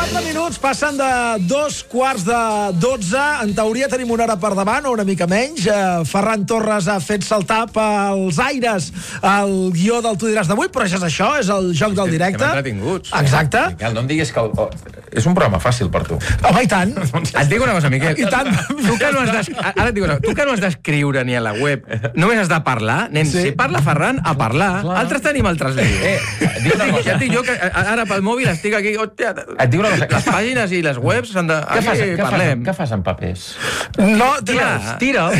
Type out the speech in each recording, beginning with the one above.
4 minuts passen de 2:15. En teoria tenim una hora per davant, o una mica menys. Ferran Torres ha fet saltar pels aires el guió del Tu diràs d'avui, però això és això, és el joc del directe. Estem entretinguts. Exacte. Miquel, no em diguis que... És un programa fàcil per tu. Home, i tant. Et dic una cosa, Miquel. I tant. Ara et dic una cosa. Tu que no has d'escriure ni a la web, només has de parlar. Nen, Sí. si parla Ferran, a parlar. Altres tenim altres líos. Diu una cosa. Ja et dic jo que ara pel mòbil estic aquí... Hòstia, Et diu una cosa. les pàgines i les webs s'han de... Aquí parlem. Què fas amb papers? No, Tira.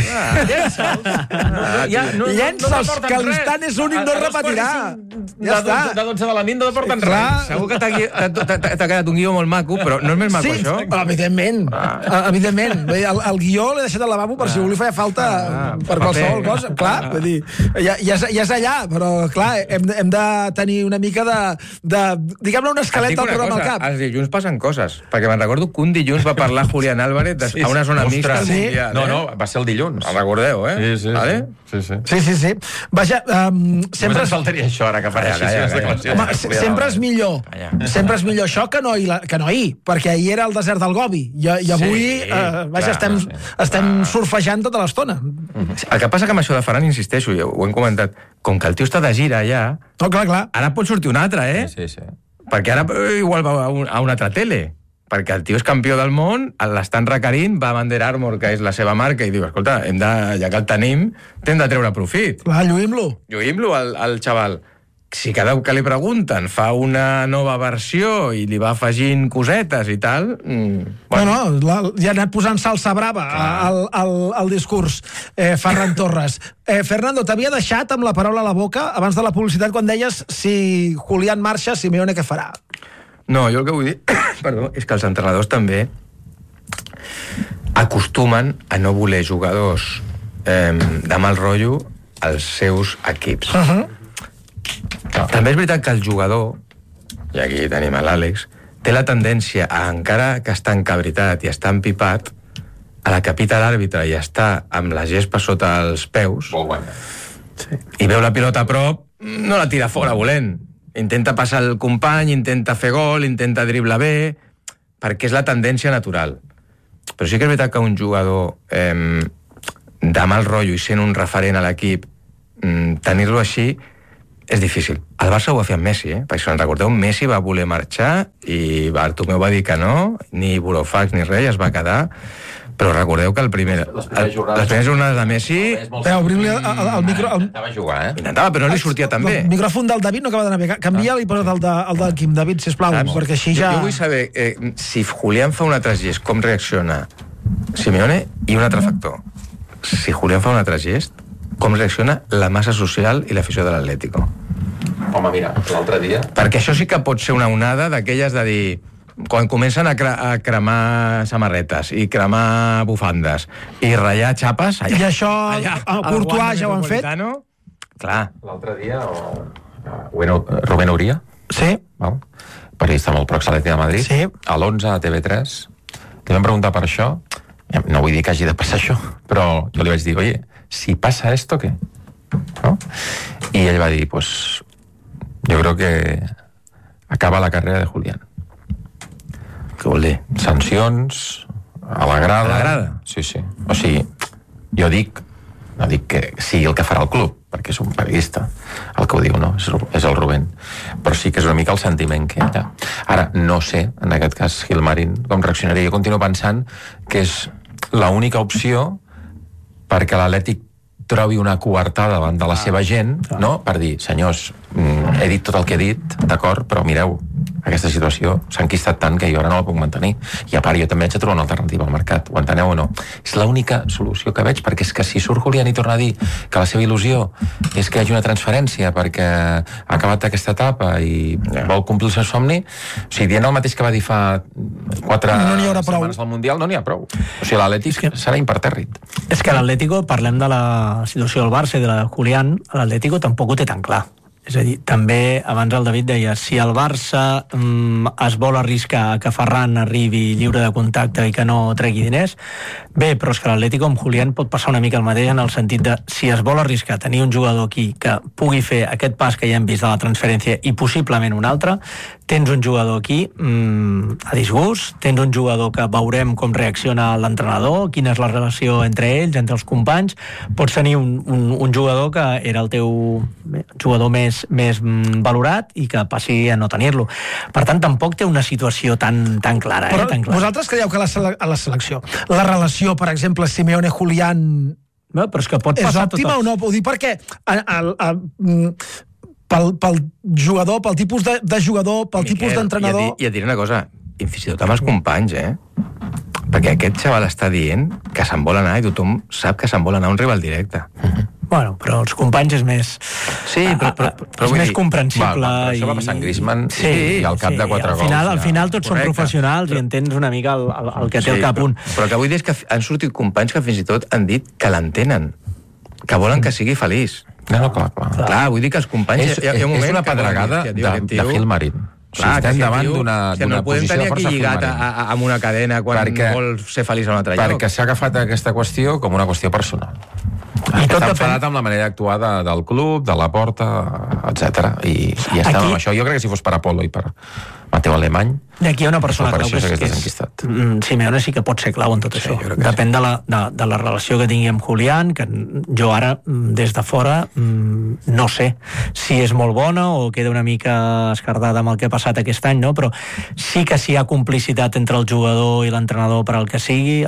llença'ls, que l'instant és únic, no es repetirà. Ja està. De 12 de la nit no porten Clar. res. Segur que t'ha quedat un guió molt maco, però no és més maco, Sí, això? evidentment. Evidentment. El guió l'he deixat al lavabo per si li feia falta per qualsevol cosa. Clar, vull dir, ja és allà, però clar, hem de tenir una mica de diguem-ne, un esquelet del programa al cap. Els dilluns passen coses, perquè me'n recordo que un dilluns va parlar Julián Álvarez a una zona mixta. Sí. Mundial, No, va ser el dilluns. El recordeu, eh? Sí. Vale? Sí. Vaja, sempre... Només ens faltaria això, ara que farà així. Home, sempre és millor. Sempre és millor això que no ahir, perquè ahir era el desert del Gobi. I avui, vaja, estem surfejant tota l'estona. El que passa que amb això de Ferran, insisteixo, i ho hem comentat, com que el tio està de gira ja, No, clar. ara pot sortir un altre, eh? Sí. Perquè ara igual va a una altra tele. Perquè el tio és campió del món, l'estan requerint, va a Under Armour, que és la seva marca, i diu, escolta, ja que el tenim, t'hem de treure profit. Clar, lluïm-lo. Lluïm-lo al xaval. Si cada cop que li pregunten fa una nova versió i li va afegint cosetes i tal... No, ja ha anat posant salsa brava al discurs Ferran Torres. Fernando, t'havia deixat amb la paraula a la boca abans de la publicitat quan deies si Julián marxa, Simeone què farà? No, jo el que vull dir perdó, és que els entrenadors també acostumen a no voler jugadors de mal rotllo als seus equips. També és veritat que el jugador, i aquí tenim l'Àlex, té la tendència a, encara que està encabritat i està empipat, a la que pita l'àrbitre i està amb la gespa sota els peus i veu la pilota a prop, no la tira fora volent. Intenta passar el company, intenta fer gol, intenta driblar bé, perquè és la tendència natural. Però sí que és veritat que un jugador de mal rotllo i sent un referent a l'equip, tenir-lo així és difícil. El Barça ho va fer amb Messi, perquè si us en recordeu, Messi va voler marxar i Bartomeu va dir que no, ni Burofax ni res, es va quedar, però recordeu que les primeres jornades de Messi... Obrim-li el micro... Intentava jugar, Intentava, però no li sortia tan bé. El micròfon del David no acaba d'anar bé. Canvia-li i posa't el del Quim, David, sisplau, perquè així ja... Jo vull saber si Julián fa un altre gest, com reacciona Simeone, i un altre factor. Si Julián fa un altre gest, com reacciona la massa social i l'afició de l'Atlético. Home, mira, l'altre dia... Perquè això sí que pot ser una onada d'aquelles de dir... Quan comencen a cremar samarretes i cremar bufandes i ratllar xapes... I això a Courtois ja ho han fet? Clar. L'altre dia, Rubén Uria, Sí. periodista molt prox a l'Atlètic de Madrid, Sí. a l'11 a TV3, li vam preguntar per això. No vull dir que hagi de passar això, però jo li vaig dir, oye, si passa esto, ¿qué? ¿No? I ell va dir, pues, yo creo que acaba la carrera de Julián. Què vol dir? Sancions, a la grada... A la grada? Sí. O sigui, jo no dic que sigui el que farà el club, perquè és un periodista el que ho diu, no? És el Rubén. Però sí que és una mica el sentiment que hi ha. Ara, no sé, en aquest cas, Gilmarín, com reaccionaria. Jo continuo pensant que és l'única opció perquè l'Atlètic trobi una coartada davant de la seva gent, no? Per dir, senyors, he dit tot el que he dit, d'acord, però mireu, aquesta situació s'ha enquistat tant que jo ara no la puc mantenir. I a part, jo també haig de trobar una alternativa al mercat. Ho enteneu o no? És l'única solució que veig, perquè és que si surt Julián i torna a dir que la seva il·lusió és que hi hagi una transferència perquè ha acabat aquesta etapa i vol complir el seu somni, o sigui, dient el mateix que va dir fa 4 setmanes al Mundial, no n'hi ha prou. O sigui, l'Atlètic serà impertèrrit. És que l'Atlético, parlem de la situació del Barça i de la Julián, l'Atlético tampoc ho té tan clar. És a dir, també, abans el David deia, si el Barça es vol arriscar que Ferran arribi lliure de contacte i que no tregui diners, bé, però és que l'Atlético amb Julián pot passar una mica el mateix en el sentit de, si es vol arriscar a tenir un jugador aquí que pugui fer aquest pas que ja hem vist de la transferència i possiblement un altre, tens un jugador aquí a disgust, tens un jugador que veurem com reacciona l'entrenador, quina és la relació entre ells, entre els companys, pots tenir un jugador que era el teu jugador més valorat i que passi a no tenir-lo. Per tant, tampoc té una situació tan clara. Però tan clara. vosaltres creieu que a la selecció la relació, per exemple, Simeone-Julián però és que pot és passar òptima o no? Ho dic perquè pel jugador, pel tipus de jugador, pel tipus d'entrenador... I et diré una cosa, i fins i tot amb els companys, perquè aquest xaval està dient que se'n vol anar i tothom sap que se'n vol anar a un rival directe. Bueno, però els companys és més... Sí, però és més comprensible. Però això va passar en Griezmann i al cap de 4 gols. Al final tots són professionals i entens una mica el que té el cap un. Però el que vull dir és que han sortit companys que fins i tot han dit que l'entenen, que volen que sigui feliç. No, clar. Clar, vull dir que els companys... És una pedregada de Gilmarín. Clar, estem davant d'una posició de força lligat amb una cadena quan vol ser feliç a un altre lloc. Perquè s'ha agafat aquesta qüestió com una qüestió personal. I tot està enfadat amb la manera d'actuar del club, de la porta, etc. I estem amb això. Jo crec que si fos per Apolo i per Mateu Alemany, i aquí hi ha una persona clau que és Simeone sí que pot ser clau en tot això. Depèn de la relació que tingui amb Julián, que jo ara, des de fora, no sé si és molt bona o queda una mica escardada amb el que ha passat aquest any, no? Però sí que si hi ha complicitat entre el jugador i l'entrenador per al que sigui,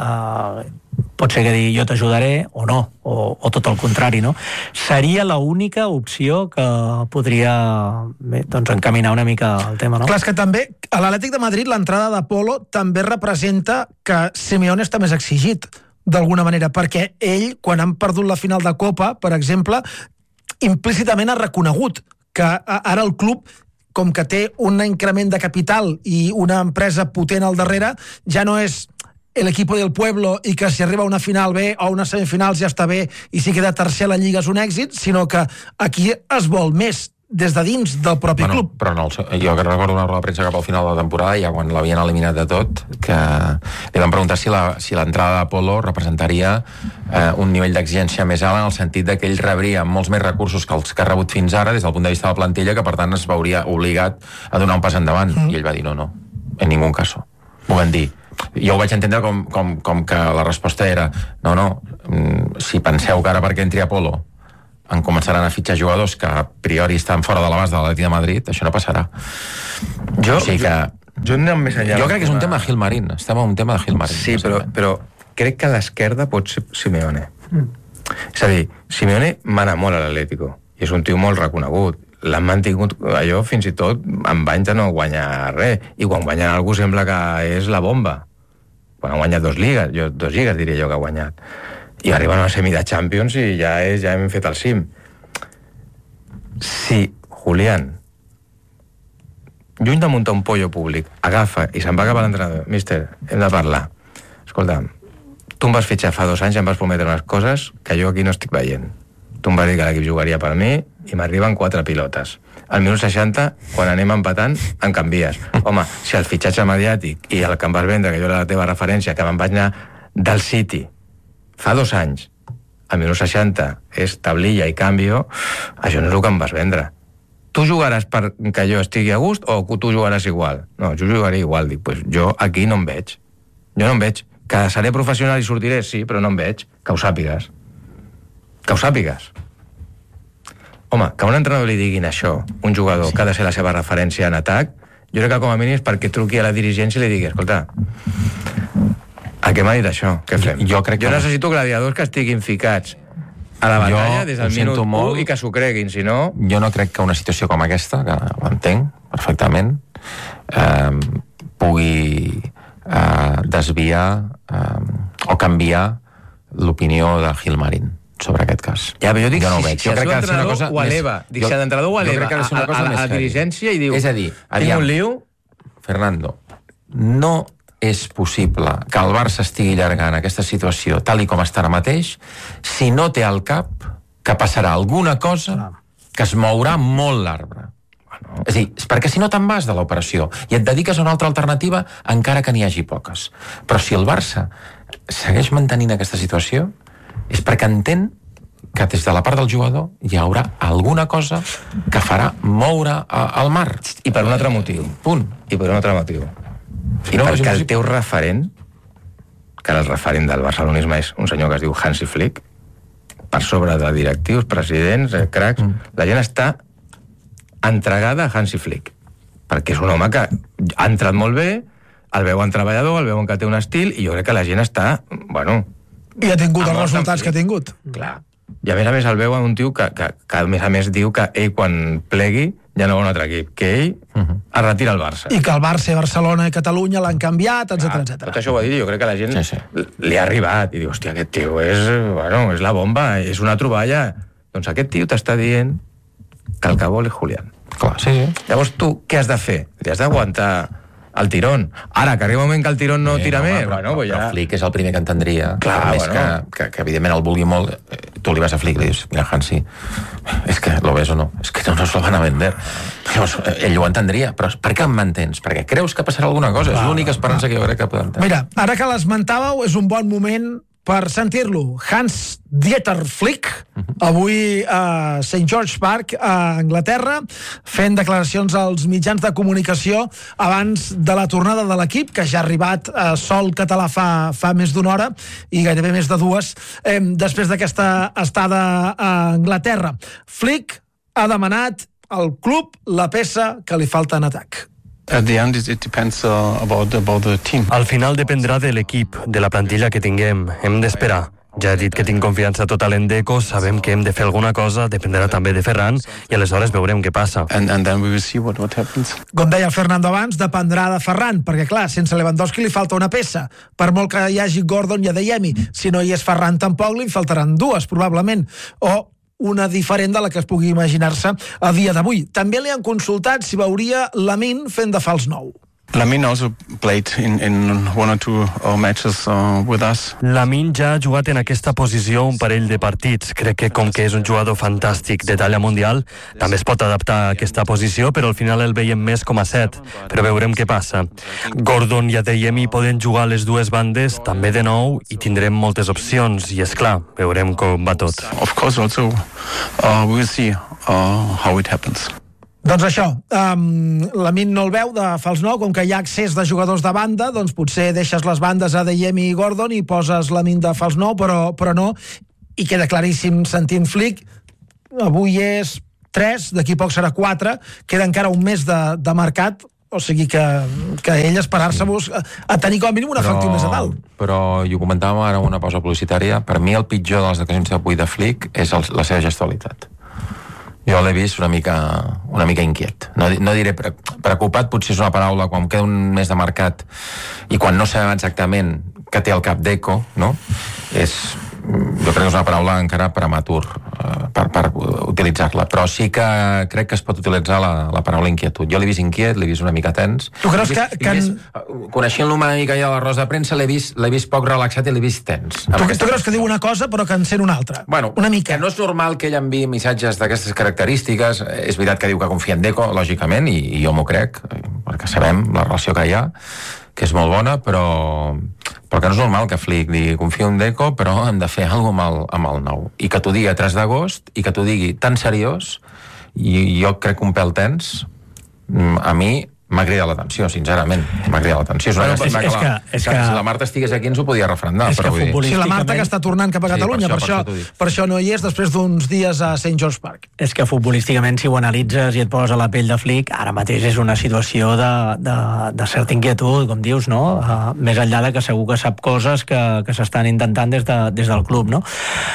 pot ser que digui jo t'ajudaré o no, o tot el contrari, no? Seria l'única opció que podria encaminar una mica el tema, no? Clar, és que també a l'Atlètic de Madrid l'entrada d'Apolo també representa que Simeone està més exigit d'alguna manera, perquè ell, quan han perdut la final de Copa, per exemple, implícitament ha reconegut que ara el club, com que té un increment de capital i una empresa potent al darrere, ja no és el equipo del pueblo i que si arriba a una final bé o a unes semifinals ja està bé i si queda tercer a la Lliga és un èxit, sinó que aquí es vol més des de dins del propi club. Però no, jo que recordo una roda de premsa cap al final de la temporada, ja quan l'havien eliminat de tot, que li van preguntar si l'entrada d'Apolo representaria un nivell d'exigència més alt en el sentit de que ell rebria molts més recursos que els que ha rebut fins ara des del punt de vista de la plantilla, que per tant es veuria obligat a donar un pas endavant. I ell va dir no, en ningú cas. Ho van dir. Jo ho vaig entendre com que la resposta era no, si penseu que ara perquè entri Apolo en començaran a fitxar jugadors que a priori estan fora de l'abast de l'Atlètic de Madrid, això no passarà. Jo anem més enllà. Jo crec que és un tema de Gilmarín. Estem en un tema de Gilmarín. Sí, però crec que a l'esquerda pot ser Simeone. És a dir, Simeone mana molt a l'Atlético i és un tio molt reconegut. L'han mantingut allò fins i tot amb anys de no guanyar res. I quan guanyen algú sembla que és la bomba. Quan han guanyat 2 lligues diria jo que ha guanyat. I arriben a una semi de Champions i ja hem fet el cim. Si Julián, lluny de muntar un pollo públic, agafa i se'n va cap a l'entrenador, mister, hem de parlar. Escolta, tu em vas fitxar fa 2 anys i em vas prometre unes coses que jo aquí no estic veient. Tu em vas dir que l'equip jugaria per mi i m'arriben 4 pilotes. Al minut 60, quan anem empatant, em canvies. Home, si el fitxatge mediàtic i el que em vas vendre, que jo era la teva referència, que me'n vaig anar del City fa 2 anys, al minut 60 és tablilla i canvio, això no és el que em vas vendre. Tu jugaràs perquè jo estigui a gust o tu jugaràs igual? No, jo jugaré igual. Dic, pues jo aquí no em veig. Jo no em veig. Que seré professional i sortiré, sí, però no em veig. Que ho sàpigues. Que ho sàpigues. Home, que a un entrenador li diguin això, un jugador que ha de ser la seva referència en atac, jo crec que com a mínim és perquè truqui a la dirigència i li digui, escolta, a què m'ha dit això? Què fem? Jo necessito gladiadors que estiguin ficats a la batalla des del minut 1 i que s'ho creguin, si no... Jo no crec que una situació com aquesta, que ho entenc perfectament, pugui desviar o canviar l'opinió de Gilmarín sobre aquest cas. Ja, però jo dic, si el seu entrenador ho eleva, si l'entrenador ho eleva a la dirigència i diu, és a dir, tinc un liu... Fernando, no és possible que el Barça estigui allargant aquesta situació tal i com està ara mateix si no té al cap que passarà alguna cosa que es mourà molt l'arbre. És a dir, perquè si no te'n vas de l'operació i et dediques a una altra alternativa, encara que n'hi hagi poques. Però si el Barça segueix mantenint aquesta situació, és perquè entén que des de la part del jugador hi haurà alguna cosa que farà moure el mar. I per un altre motiu. Punt. I per un altre motiu. I no, perquè el teu referent, que el referent del barcelonisme és un senyor que es diu Hansi Flick, per sobre de directius, presidents, cracs, la gent està entregada a Hansi Flick, perquè és un home que ha entrat molt bé, el veuen treballador, el veuen que té un estil, i jo crec que la gent està, bueno... I ha tingut els resultats que ha tingut. Clar. I a més el veuen un tio que a més diu que ell quan plegui ja no va un altre equip, que ell es retira al Barça. I que el Barça, Barcelona i Catalunya l'han canviat, etc. Tot això ho va dir, jo crec que la gent li ha arribat, i diu, hòstia, aquest tio és la bomba, és una troballa. Doncs aquest tio t'està dient que el que vol és Julián. Clar, sí. Llavors tu què has de fer? Li has d'aguantar el tirón. Ara, que arriba un moment que el tirón no tira més... Però Flick és el primer que entendria. Clar, més que evidentment el vulgui molt. Tu li vas a Flick i li dius, mira, Hansi, és que lo ves o no? És que no nos lo van a vender. Llavors, ell ho entendria. Però per què em mantens? Perquè creus que passarà alguna cosa. És l'única esperança que jo crec que podem tenir. Mira, ara que l'esmentàveu, és un bon moment per sentir-lo. Hans-Dieter Flick, avui a St. George Park, a Anglaterra, fent declaracions als mitjans de comunicació abans de la tornada de l'equip, que ja ha arribat a sol català fa més d'una hora, i gairebé més de dues, després d'aquesta estada a Anglaterra. Flick ha demanat al club la peça que li falta en atac. At the end, it depends about the team. Al final dependrà de l'equip, de la plantilla que tinguem. Hem d'esperar. Ja he dit que tinc confiança total en Deco, sabem que hem de fer alguna cosa, dependrà també de Ferran, i aleshores veurem què passa. And then we will see what happens. Com deia el Fernando abans, dependrà de Ferran, perquè clar, sense Lewandowski li falta una peça. Per molt que hi hagi Gordon i Adeyemi, si no hi és Ferran tampoc li faltaran dues, probablement. O una diferent de la que es pugui imaginar-se a dia d'avui. També li han consultat si veuria Lamine fent de fals 9. Lamine also played in one or two matches with us. Lamine ja ha jugat en aquesta posició un parell de partits. Crec que com que és un jugador fantàstic de talla mundial, també es pot adaptar a aquesta posició, però al final el veiem més com a 7. Però veurem què passa. Gordon i Adeyemi poden jugar a les dues bandes, també de nou, i tindrem moltes opcions, i és clar, veurem com va tot. Of course also we will see how it happens. Doncs això, Lamine no el veu de fals 9, com que hi ha accés de jugadors de banda, doncs potser deixes les bandes a Adeyemi i Gordon i poses Lamine de fals 9, però no, i queda claríssim sentint Flick, avui és 3, d'aquí poc serà 4, queda encara un mes de mercat, o sigui que ell esperar-se-vos a tenir com a mínim un efectiu més a dalt. Però, i ho comentàvem ara en una pausa publicitària, per mi el pitjor de les declaracions d'avui de Flick és la seva gestualitat. Jo l'he vist una mica inquiet. No diré preocupat, potser és una paraula quan queda un mes de mercat i quan no sabem exactament què té al cap Deco, no? Jo crec que és una paraula encara prematur per utilitzar-la, però sí que crec que es pot utilitzar la paraula inquietud. Jo l'he vist inquiet, l'he vist una mica tens. Tu creus que coneixent-lo una mica ja a la roda de premsa, l'he vist poc relaxat i l'he vist tens. Tu creus que diu una cosa però que en sent una altra? Bueno, una mica. Que no és normal que ell enviï missatges d'aquestes característiques. És veritat que diu que confia en Deco, lògicament, i jo m'ho crec, perquè sabem la relació que hi ha, que és molt bona, però que no és normal que Flick digui confio en Deco, però hem de fer alguna cosa amb el nou. I que t'ho digui a 3 d'agost, i que t'ho digui tan seriós, i jo crec que un pèl tens, a mi m'ha cridat l'atenció, sincerament. M'ha cridat l'atenció. És una llàstima que si la Marta estigués aquí ens ho podia refrendar. Si la Marta que està tornant cap a Catalunya, per això no hi és després d'uns dies a St. George Park. És que futbolísticament, si ho analitzes i et poses a la pell de Flick, ara mateix és una situació de certa inquietud, com dius, no? Més enllà de que segur que sap coses que s'estan intentant des del club, no?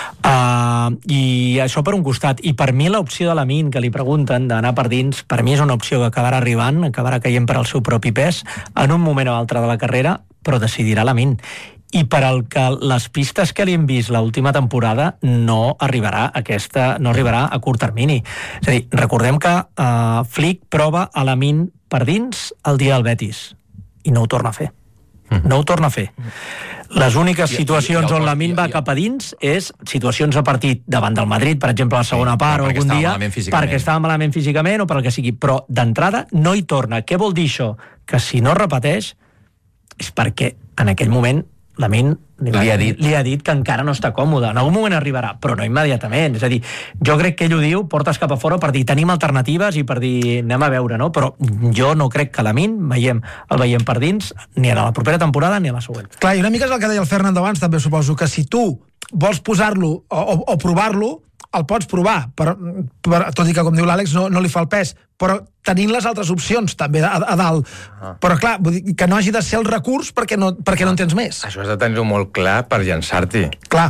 I això per un costat. I per mi l'opció de Lamine, que li pregunten d'anar per dins, per mi és una opció que acabarà arribant, acabarà caient per al seu propi pes en un moment o altre de la carrera, però decidirà Lamine. I per al que les pistes que li hem vist l'última temporada no arribarà a curt termini. És a dir, recordem que Flick prova a Lamine per dins el dia del Betis i no ho torna a fer. No ho torna a fer. Les úniques situacions on Lamine va cap a dins és situacions a partit davant del Madrid, per exemple, a la segona part o algun dia, perquè estava malament físicament o per el que sigui, però d'entrada no hi torna. Què vol dir això? Que si no repeteix és perquè en aquell moment Lamine li ha dit que encara no està còmode. En algun moment arribarà, però no immediatament. És a dir, jo crec que ell ho diu, portes cap a fora per dir tenim alternatives i per dir anem a veure, no? Però jo no crec que Lamine el veiem per dins ni a la propera temporada ni a la següent. Clar, i una mica és el que deia el Fernando abans, també suposo, que si tu vols posar-lo o provar-lo, el pots provar, tot i que, com diu l'Àlex, no li fa el pes, però tenint les altres opcions també a dalt. Però clar, vull dir que no hagi de ser el recurs perquè no en tens més. Això has de tenir-ho molt clar per llançar-t'hi. Clar.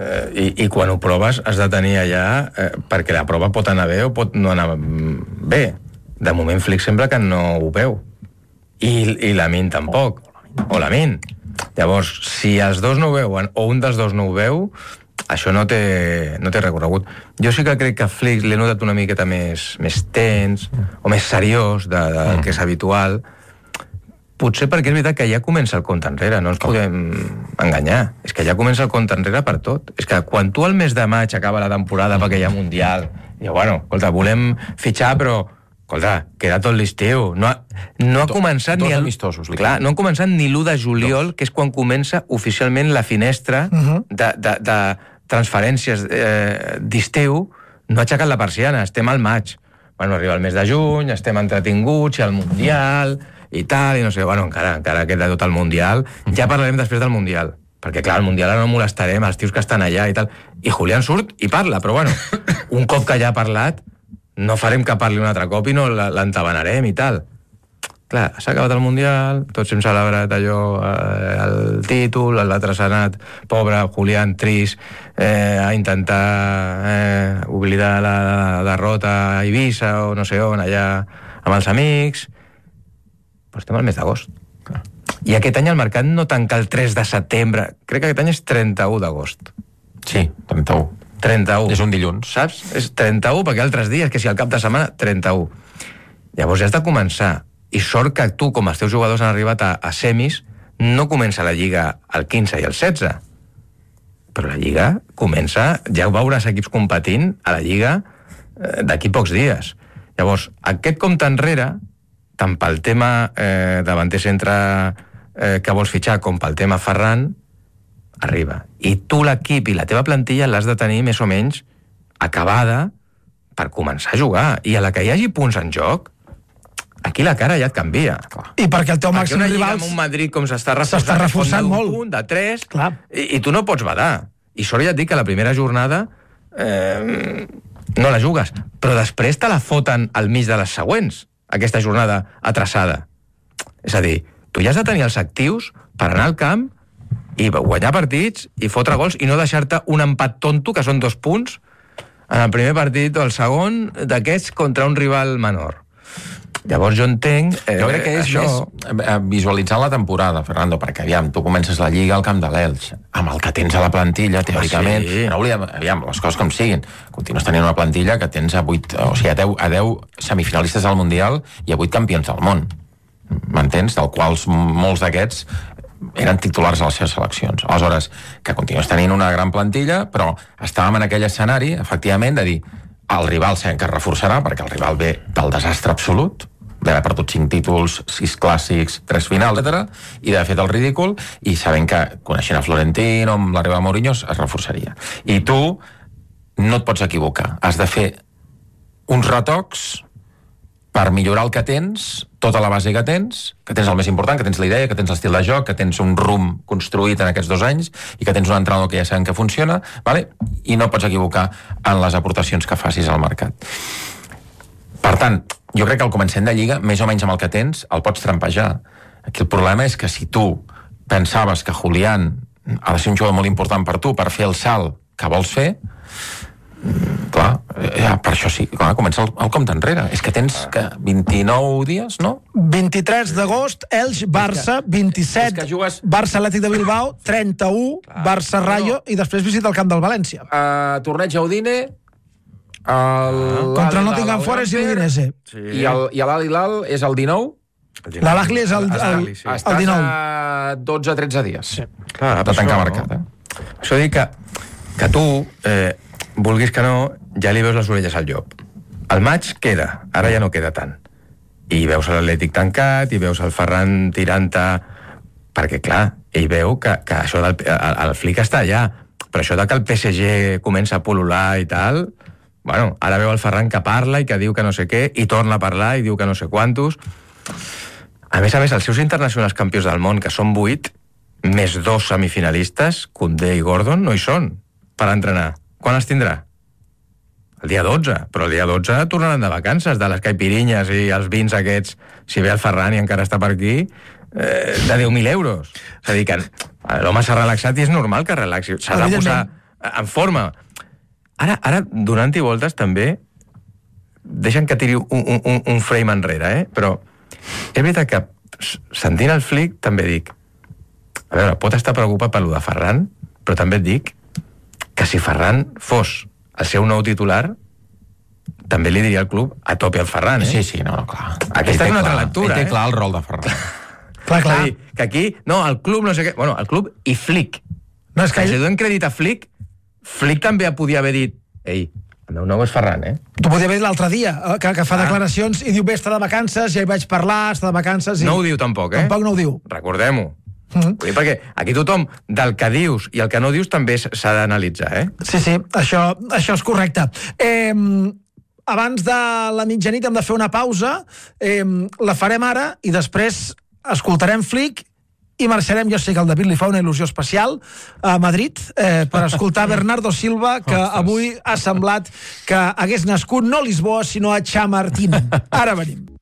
I quan ho proves has de tenir allà, perquè la prova pot anar bé o pot no anar bé. De moment Flick sembla que no ho veu. I Lamine tampoc. O Lamine. Llavors, si els dos no ho veuen o un dels dos no ho veu, això no té recorregut. Jo sí que crec que Flick l'he notat una miqueta més tens o més seriós del que és habitual. Potser perquè és veritat que ja comença el compte enrere, no ens podem enganyar. És que ja comença el compte enrere per tot. És que quan tu al mes de maig acaba la temporada perquè hi ha Mundial, i bueno, escolta, volem fitxar, però escolta, queda tot l'estiu. No ha començat ni amistosos. Clar, no han començat ni l'1 de juliol, que és quan comença oficialment la finestra de transferències d'estiu. No ha aixecat la persiana, estem al maig. Bueno, arriba el mes de juny, estem entretinguts, i el Mundial i tal, i no sé, bueno, encara queda tot el Mundial. Ja parlarem després del Mundial, perquè clar, el Mundial ara no molestarem els tios que estan allà i tal. I Julián surt i parla, però bueno, un cop que ja ha parlat, no farem que parli un altre cop i no l'entabanarem i tal. Clar, s'ha acabat el Mundial, tots hem celebrat allò, el títol, l'altre s'ha anat, pobre Julián, trist, a intentar oblidar la derrota a Eivissa o no sé on, allà amb els amics. Però estem al mes d'agost. I aquest any el mercat no tanca el 3 de setembre, crec que aquest any és 31 d'agost. Sí, 31. 31. És un dilluns. Saps? És 31, perquè altres dies, que si al cap de setmana, 31. Llavors ja has de començar. I sort que tu, com els teus jugadors han arribat a semis, no comença la Lliga el 15 i el 16. Però la Lliga comença, ja veuràs equips competint a la Lliga d'aquí pocs dies. Llavors, aquest compte enrere, tant pel tema davanter centre que vols fitxar com pel tema Ferran, arriba. I tu l'equip i la teva plantilla l'has de tenir més o menys acabada per començar a jugar. I a la que hi hagi punts en joc, aquí la cara ja et canvia. I perquè el teu màxim rival... rival... amb un Madrid com s'està reforçant molt. Un punt, de 3, i tu no pots badar. I sort ja et dic que la primera jornada no la jugues, però després te la foten al mig de les següents, aquesta jornada atrasada. És a dir, tu ja has de tenir els actius per anar al camp i guanyar partits i fotre gols i no deixar-te un empat tonto, que són 2 punts, en el primer partit o el segon d'aquests contra un rival menor. Llavors jo entenc... jo crec que és això... més visualitzant la temporada, Fernando, perquè aviam, tu comences la Lliga al camp de l'Elx, amb el que tens a la plantilla, teòricament, sí. No oblidem, aviam, les coses com siguin, continues tenint una plantilla que tens a 8, o sigui, a 10 semifinalistes al Mundial i a 8 campions del món, m'entens? Del quals molts d'aquests eren titulars a les seves seleccions. Aleshores, que continues tenint una gran plantilla, però estàvem en aquell escenari, efectivament, de dir, el rival sabem que es reforçarà, perquè el rival ve del desastre absolut, d'haver perdut 5 títols, 6 clàssics, 3 finals, etc. I d'haver fet el ridícul, i sabent que, coneixent a Florentino, amb l'arribada de Mourinho, es reforçaria. I tu no et pots equivocar. Has de fer uns retocs per millorar el que tens, tota la base que tens el més important, que tens la idea, que tens l'estil de joc, que tens un rumb construït en aquests 2 anys i que tens un entrenador que ja sabem que funciona, vale? I no pots equivocar en les aportacions que facis al mercat. Per tant, jo crec que al començament de Lliga, més o menys amb el que tens, el pots trampejar. Aquí el problema és que si tu pensaves que Julián ha de ser un jugador molt important per tu, per fer el salt que vols fer, clar, per això sí, clar, comença el compte enrere. És que tens 29 dies, no? 23 d'agost, Elx, Barça, 27, Barça Atlètic de Bilbao, 31, Barça Rayo, i després visita el camp del València. Torneig a Udine, contra el Nottingham Forest i l'Udinese. I l'Al Hilal és el 19, L'Al-Ahly és el Estàs 19. a 12-13 dies. Sí. Clar, De tancar mercat, Això dic que tu, vulguis que no, ja li veus les orelles al llop. El maig queda, ara ja no queda tant. I veus l'Atlètic tancat, i veus el Ferran tirant-te... Perquè, clar, ell veu que això el Flick està allà, però això que el PSG comença a pol·lular i tal... Bueno, ara veu el Ferran que parla i que diu que no sé què, i torna a parlar i diu que no sé quantos... A més, els seus internacionals campions del món, que són 8, més 2 semifinalistes, Koundé i Gordon, no hi són per entrenar. Quan els tindrà? El dia 12, però el dia 12 tornaran de vacances, de les caipirinhas i els vins aquests, si ve el Ferran i encara està per aquí, de 10.000 euros. És a dir, que l'home s'ha relaxat i és normal que relaxi. S'ha de posar en forma. Ara donant-hi voltes, també, deixen que tiri un frame enrere, però és veritat que sentint el Flick també dic, a veure, pot estar preocupat per lo de Ferran, però també et dic que si Ferran fos el seu nou titular, també li diria al club a tope al Ferran, Sí, no, clar. Aquesta és una altra lectura, Ell té clar el rol de Ferran. Clar. És a dir, que aquí, no, el club no sé què... Bueno, el club i Flick. No, és que si donem crèdit a Flick, Flick també podia haver dit ei, el meu nou és Ferran, Tu podia haver dit l'altre dia, que fa declaracions i diu, bé, està de vacances, ja hi vaig parlar, està de vacances... I... No ho diu tampoc, Tampoc no ho diu. Recordem-ho. Vull dir, perquè aquí tothom, del que dius i el que no dius, també s'ha d'analitzar, Sí, això és correcte. Abans de la mitjanit hem de fer una pausa, la farem ara i després escoltarem Flick i marxarem, jo sé que al David li fa una il·lusió especial a Madrid per escoltar Bernardo Silva, que avui ha semblat que hagués nascut no a Lisboa, sinó a Chamartín. Ara venim.